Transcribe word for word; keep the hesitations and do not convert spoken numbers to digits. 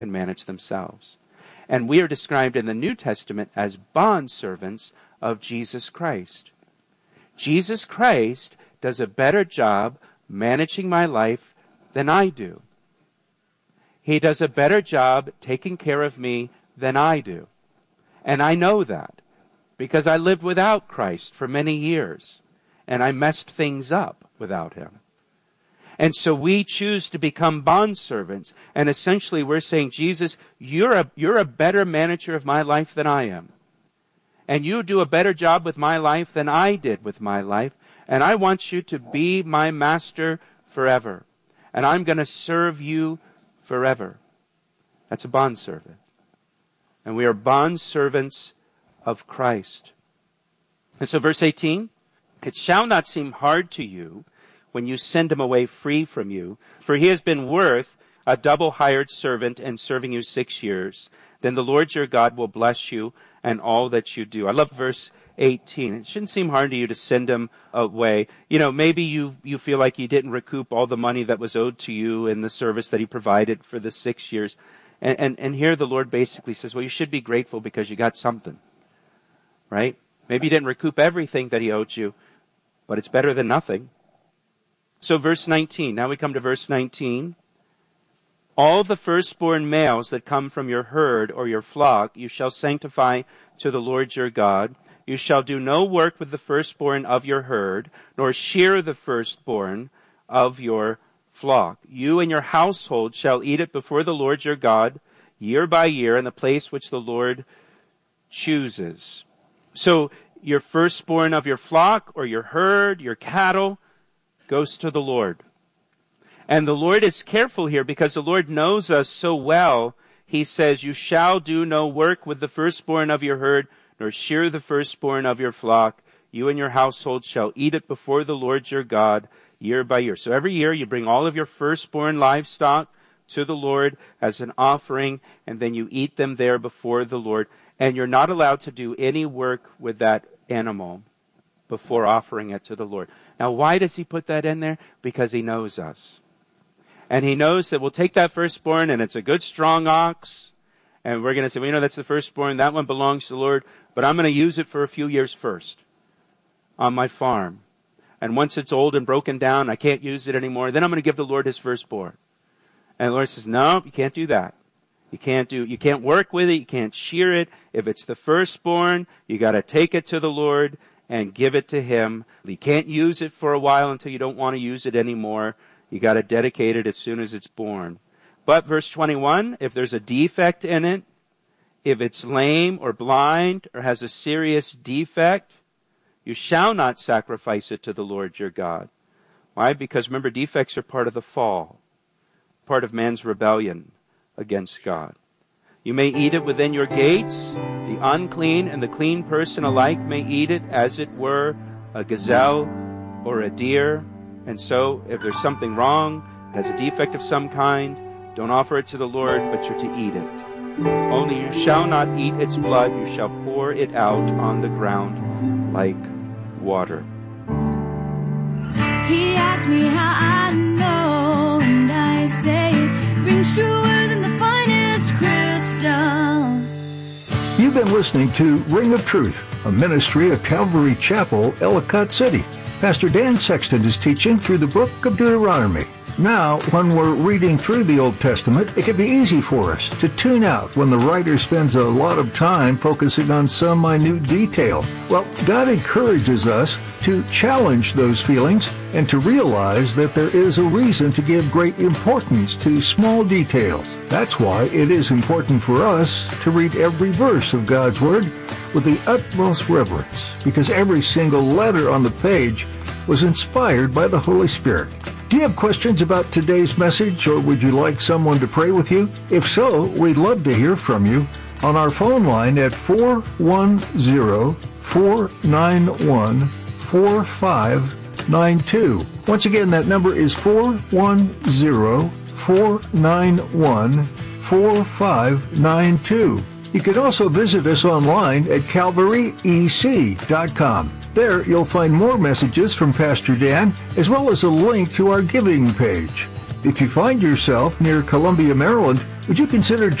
can manage themselves. And we are described in the New Testament as bondservants of Jesus Christ. Jesus Christ does a better job managing my life than I do. He does a better job taking care of me than I do. And I know that because I lived without Christ for many years, and I messed things up without him. And so we choose to become bondservants, and essentially we're saying, Jesus, you're a, you're a better manager of my life than I am. And you do a better job with my life than I did with my life, and I want you to be my master forever. And I'm going to serve you forever. That's a bondservant. And we are bondservants of Christ. And so verse eighteen, it shall not seem hard to you when you send him away free from you, for he has been worth a double hired servant and serving you six years. Then the Lord your God will bless you and all that you do. I love verse eighteen. It shouldn't seem hard to you to send him away. You know, maybe you, you feel like you didn't recoup all the money that was owed to you in the service that he provided for the six years. And, and, and here the Lord basically says, well, you should be grateful because you got something, right? Maybe you didn't recoup everything that he owed you, but it's better than nothing. So verse nineteen, now we come to verse nineteen. All the firstborn males that come from your herd or your flock you shall sanctify to the Lord your God. You shall do no work with the firstborn of your herd, nor shear the firstborn of your flock. You and your household shall eat it before the Lord your God year by year in the place which the Lord chooses. So your firstborn of your flock or your herd, your cattle, goes to the Lord. And the Lord is careful here because the Lord knows us so well. He says, you shall do no work with the firstborn of your herd, nor shear the firstborn of your flock. You and your household shall eat it before the Lord your God year by year. So every year you bring all of your firstborn livestock to the Lord as an offering, and then you eat them there before the Lord. And you're not allowed to do any work with that animal before offering it to the Lord. Now, why does he put that in there? Because he knows us. And he knows that we'll take that firstborn, and it's a good, strong ox, and we're going to say, well, you know, that's the firstborn. That one belongs to the Lord, but I'm going to use it for a few years first on my farm. And once it's old and broken down, I can't use it anymore, then I'm going to give the Lord his firstborn. And the Lord says, no, you can't do that. You can't do, you can't work with it. You can't shear it. If it's the firstborn, you got to take it to the Lord and give it to him. You can't use it for a while until you don't want to use it anymore. You got to dedicate it as soon as it's born. But verse twenty-one, if there's a defect in it, if it's lame or blind or has a serious defect, you shall not sacrifice it to the Lord your God. Why? Because remember, defects are part of the fall, part of man's rebellion against God. You may eat it within your gates. The unclean and the clean person alike may eat it as it were a gazelle or a deer. And so, if there's something wrong, it has a defect of some kind, don't offer it to the Lord, but you're to eat it. Only you shall not eat its blood, you shall pour it out on the ground like water. He asked me how I know, and I say it rings truer than the finest crystal. You've been listening to Ring of Truth, a ministry of Calvary Chapel, Ellicott City. Pastor Dan Sexton is teaching through the book of Deuteronomy. Now, when we're reading through the Old Testament, it can be easy for us to tune out when the writer spends a lot of time focusing on some minute detail. Well, God encourages us to challenge those feelings and to realize that there is a reason to give great importance to small details. That's why it is important for us to read every verse of God's Word with the utmost reverence, because every single letter on the page was inspired by the Holy Spirit. Do you have questions about today's message, or would you like someone to pray with you? If so, we'd love to hear from you on our phone line at four one zero, four nine one, four five nine two. Once again, that number is four one zero, four nine one, four five nine two. You can also visit us online at calvary e c dot com. There, you'll find more messages from Pastor Dan, as well as a link to our giving page. If you find yourself near Columbia, Maryland, would you consider